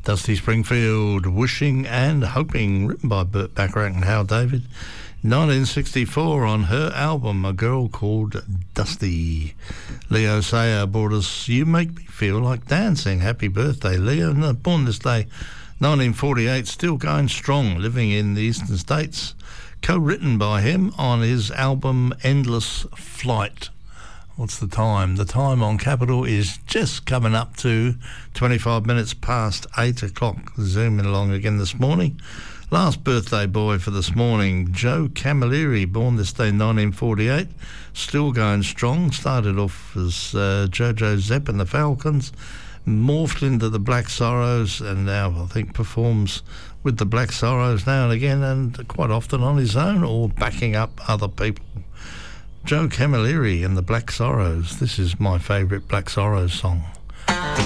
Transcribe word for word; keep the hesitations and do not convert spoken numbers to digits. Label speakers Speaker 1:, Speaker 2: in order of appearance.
Speaker 1: Dusty Springfield, Wishing and Hoping, written by Burt Bacharach and Hal David. nineteen sixty-four, on her album, A Girl Called Dusty. Leo Sayer brought us You Make Me Feel Like Dancing. Happy birthday, Leo. No, born this day, nineteen forty-eight, still going strong, living in the Eastern States. Co-written by him on his album Endless Flight. What's the time? The time on Capital is just coming up to twenty-five minutes past eight o'clock. Zooming along again this morning. Last birthday boy for this morning, Joe Camilleri, born this day nineteen forty-eight, still going strong. Started off as uh, Jojo Zepp and the Falcons, morphed into the Black Sorrows, and now I think performs with the Black Sorrows now and again, and quite often on his own or backing up other people. Joe Camilleri and the Black Sorrows. This is my favourite Black Sorrows song.